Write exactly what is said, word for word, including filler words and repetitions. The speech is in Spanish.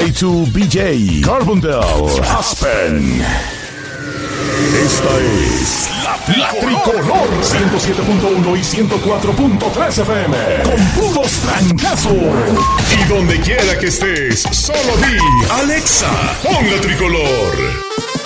dos B J, Carbondale, Aspen. Esta es la, la Tricolor ciento siete punto uno y ciento cuatro punto tres F M con puros trancazos. Y donde quiera que estés, solo di Alexa, pon la Tricolor.